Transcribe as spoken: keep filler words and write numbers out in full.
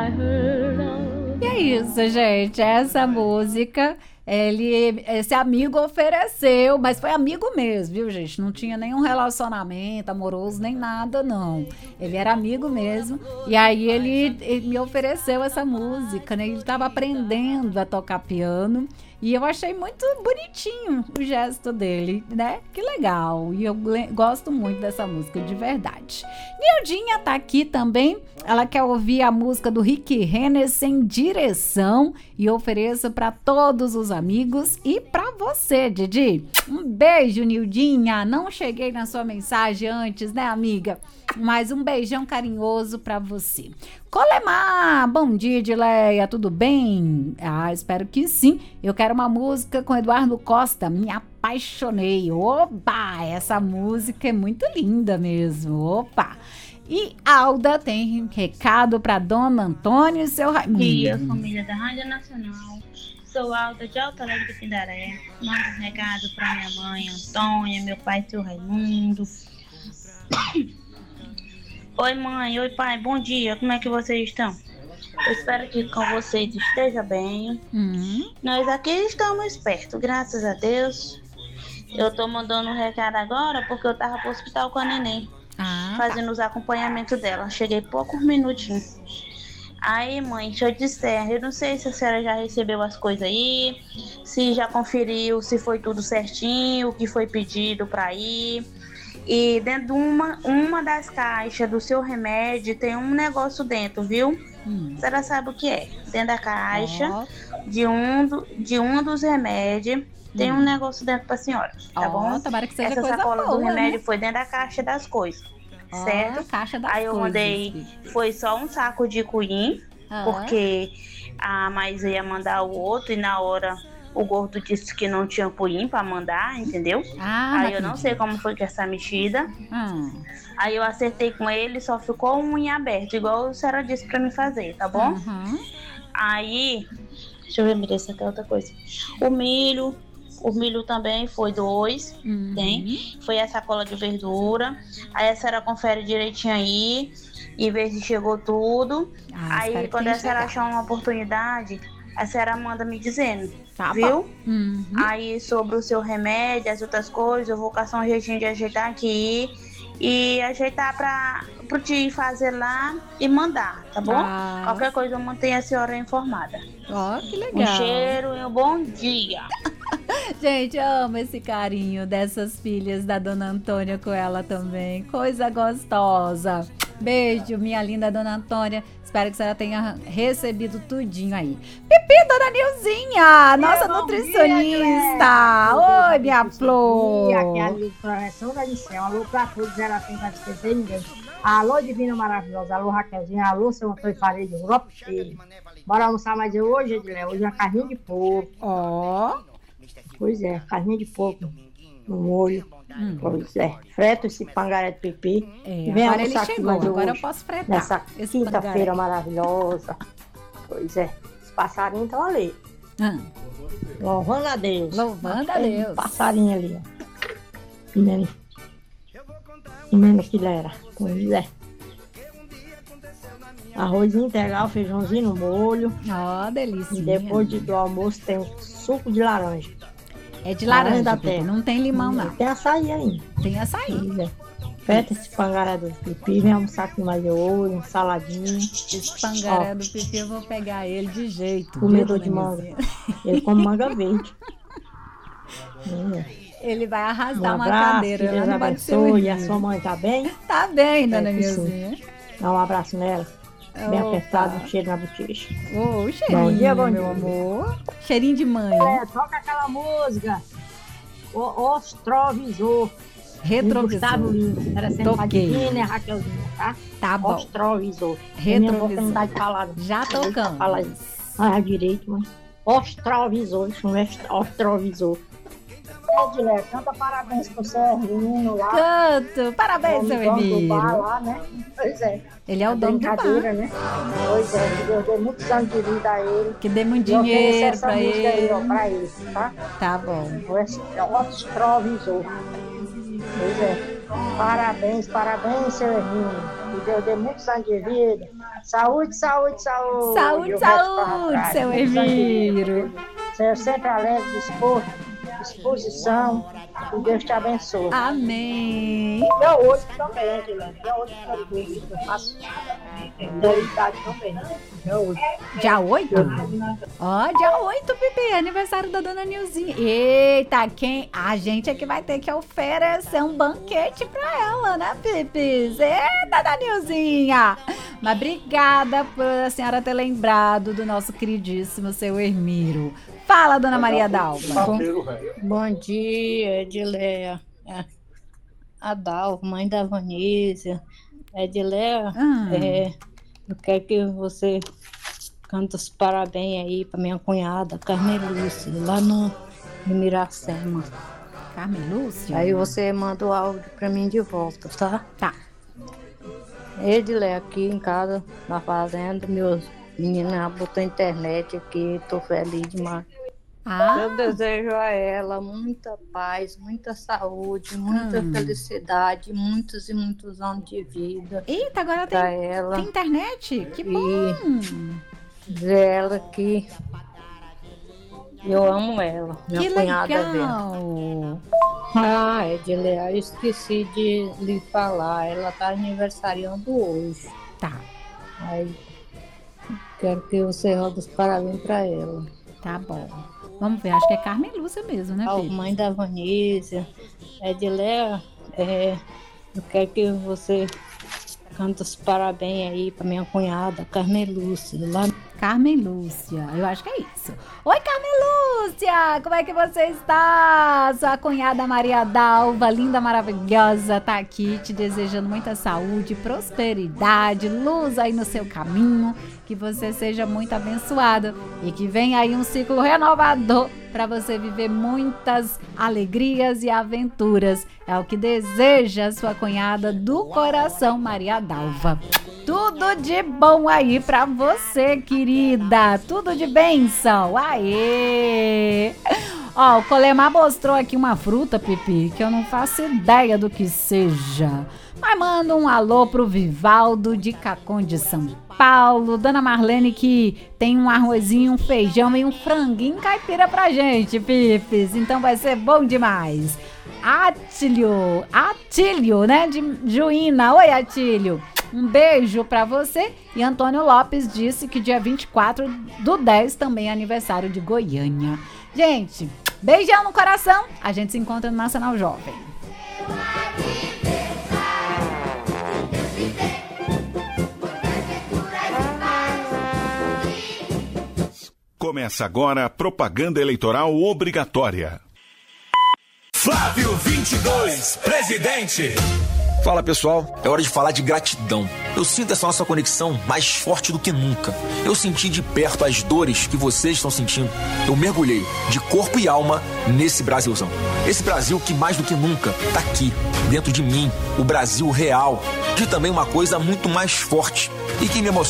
I heard of. E é isso, gente. Essa música, ele, esse amigo ofereceu, mas foi amigo mesmo, viu, gente? Não tinha nenhum relacionamento amoroso, nem nada, não. Ele era amigo mesmo. E aí ele, ele me ofereceu essa música, né? Ele estava aprendendo a tocar piano. E eu achei muito bonitinho o gesto dele, né? Que legal. E eu le- gosto muito dessa música, de verdade. Nildinha tá aqui também. Ela quer ouvir a música do Rick Renner, Sem Direção. E ofereço para todos os amigos e para você, Didi. Um beijo, Nildinha. Não cheguei na sua mensagem antes, né, amiga? Mas um beijão carinhoso para você. Colemar, bom dia, Edileia, tudo bem? Ah, espero que sim. Eu quero uma música com Eduardo Costa, Me Apaixonei. Opa, essa música é muito linda mesmo, opa. E Alda tem recado para Dona Antônia e seu Raimundo. Dia, família da Rádio Nacional. Sou Alda de Alto Alegre do Pindaré. Mando um recado para minha mãe, Antônia, meu pai, seu Raimundo. Oi, mãe. Oi, pai. Bom dia. Como é que vocês estão? Eu espero que com vocês esteja bem. Uhum. Nós aqui estamos perto, graças a Deus. Eu tô mandando um recado agora porque eu tava pro hospital com a neném, Ah, fazendo os acompanhamentos dela. Cheguei poucos minutinhos. Aí, mãe, deixa eu dizer, eu não sei se a senhora já recebeu as coisas aí, se já conferiu, se foi tudo certinho, o que foi pedido pra ir. E dentro de uma, uma das caixas do seu remédio tem um negócio dentro, viu? hum. A senhora sabe o que é? Dentro da caixa Ó, de, um do, de um dos remédios tem um negócio dentro pra senhora, tá ó, bom? tomara que seja Essa coisa sacola boa, do remédio né? foi dentro da caixa das coisas, Ó, certo? caixa das Aí eu coisas. mandei, foi só um saco de cuim, Ah. porque a Maísa ia mandar o outro e na hora o gordo disse que não tinha cuim pra mandar, entendeu? Ah, Aí eu não sei como foi que essa mexida. Ah. Aí eu acertei com ele, só ficou um em aberto, igual a senhora disse pra mim fazer, tá bom? Uhum. Aí, deixa eu ver, me essa aqui é outra coisa. O milho, o milho também foi dois, Uhum. tem. Foi a sacola de verdura. Aí a senhora confere direitinho aí e vê se chegou tudo. Ah, espero Aí que quando tenha a senhora chegado. achar uma oportunidade, a senhora manda me dizendo, Tá bom. viu? Uhum. Aí sobre o seu remédio, as outras coisas, eu vou caçar um jeitinho de ajeitar aqui e ajeitar pra, pro te fazer lá e mandar, tá bom? Ah. Qualquer coisa eu mantenho a senhora informada. Ó, que Um legal. cheiro e um bom dia. Gente, eu amo esse carinho dessas filhas da Dona Antônia com ela também. Coisa gostosa. Beijo, minha linda Dona Antônia. Espero que a senhora tenha recebido tudinho aí. Pipi, Dona Nilzinha, nossa bom nutricionista. dia, Oi, minha flor. E aqui é a Nildo Projeção da Liceu. Alô pra todos, ela tem pra esquecer ninguém. Alô, Divina Maravilhosa. Alô, Raquelzinha. Alô, seu Antônio Faria de Europa. Bora almoçar mais hoje, Edilé. Hoje é carninha de porco. Ó. Pois é, carninha de porco no molho. Hum. Pois é, freto esse pangaré de pipi. É, Vem agora ele almoçar aqui chegou, mais agora eu hoje, posso fretar. nessa esse quinta-feira pangaré. maravilhosa. Pois é, os passarinhos estão ali. Ah, Louvando a Deus. louvando a Tem Deus. um passarinho ali, ó. Comendo. Comendo filera. Pois é. Arroz integral, feijãozinho no molho. Ó, delícia. E depois de- do almoço tem um suco de laranja. É de laranja laranja, da Pipi, terra. não tem limão, não. Tem açaí ainda. Tem açaí. Pois é. Feta esse pangaré do pipi, vem almoçar aqui mais de hoje, um saladinho. Esse pangaré do Pipi, eu vou pegar ele de jeito. Comedor viu, de dona manga. Nilzinha? Ele come manga verde. É. Ele vai Um arrastar uma abraço, cadeira que lá Deus no Bar do seu abençoe. E a Rio. sua mãe tá bem? Tá bem, dona É que sim. Nilzinha. Dá um abraço nela. Bem Opa. apertado, um cheiro na bochecha. Ô, o cheirinho, Bom dia, bom meu dia. amor. Cheirinho de mãe. É, toca aquela música. O Ostrovisor. Retrovisor. Gustavo Lima. Parecendo pra Toquei. Divina, né, Raquelzinha, tá? Tá bom. Ostrovisor. Retrovisor. Minha oportunidade de falar. Já Deixa eu tocamos. falar isso. Ah, direito, mas... Ostrovisor. Chama est- Ostrovisor. É, Dilé, canta parabéns pro Serginho lá. Canto. Parabéns, seu O dono do bar Emílio. lá, né? Pois é. Ele é o dono do bar. Brincadeira, né? Pois é, que Deus dê muitos anos de vida a ele. Que dê muito E eu ofereço dinheiro essa pra música aí, ele. ó, pra ele, tá? Tá bom. O Ostrovisor. Pois é. Parabéns, parabéns, seu Hermínio. Que Deus dê muitos anos de vida. Saúde, saúde, saúde. Saúde, Eu saúde, seu Hermírio. Seja sempre alegre, disposto, disposição. Que Deus te abençoe. Amém. Dia oito também, Edilene. Dia oito também. Eu faço idade também. Dia oito. Dia oito? Ó, dia oito, Pipi, aniversário da dona Nilzinha. Eita, quem? A gente é que vai ter que oferecer um banquete pra ela, né, Pipis? Eita, dona Nilzinha. Mas obrigada por a senhora ter lembrado do nosso queridíssimo seu Hermírio. Fala, dona Maria Dalva. Bom, bom dia, Edileia. A Dalva, mãe da Vanísia. Edileia, Ah. é, eu quero que você cante os parabéns aí pra minha cunhada, Carmen Lúcia, lá no, no Miracema. Carmen Lúcia? Aí você manda o áudio pra mim de volta, tá? Tá. Edileia, aqui em casa, na fazenda, meus meninos botou internet aqui, tô feliz demais. Ah. Eu desejo a ela muita paz, muita saúde, muita Hum. felicidade, muitos e muitos anos de vida. Eita, agora pra tem, ela. tem internet? Que E bom! dizer ela que eu amo ela, minha Que cunhada dela. legal! Ah, Edileia, eu esqueci de lhe falar, ela tá aniversariando hoje. Tá, Aí quero que você roda os parabéns pra ela. tá bom. Vamos ver, acho que é Carmen Lúcia mesmo, né, A filho? mãe da Vanísia, Edileia, é, eu quero que você cante os parabéns aí pra minha cunhada, Carmen Lúcia, lá. Carmen Lúcia, eu acho que é isso. Oi, Carmen Lúcia, como é que você está? Sua cunhada Maria Dalva, linda, maravilhosa, tá aqui te desejando muita saúde, prosperidade, luz aí no seu caminho, que você seja muito abençoado e que venha aí um ciclo renovador para você viver muitas alegrias e aventuras. É o que deseja sua cunhada do coração, Maria Dalva. Tudo de bom aí pra você, querida. Tudo de bênção. Aê! Ó, o Colemar mostrou aqui uma fruta, Pipi, que eu não faço ideia do que seja. Mas manda um alô pro Vivaldo de Cacon de São Paulo. Dona Marlene que tem um arrozinho, um feijão e um franguinho caipira pra gente, Pipis. Então vai ser bom demais. Atílio, Atílio, né, de Juína. Oi, Atílio. Um beijo pra você. E Antônio Lopes disse que dia vinte e quatro do dez também é aniversário de Goiânia. Gente, beijão no coração. A gente se encontra no Nacional Jovem. Começa agora a propaganda eleitoral obrigatória. Flávio vinte e dois, presidente. Fala pessoal, é hora de falar de gratidão. Eu sinto essa nossa conexão mais forte do que nunca. Eu senti de perto as dores que vocês estão sentindo. Eu mergulhei de corpo e alma nesse Brasilzão. Esse Brasil que mais do que nunca tá aqui, dentro de mim, o Brasil real. De também uma coisa muito mais forte e que me emociona.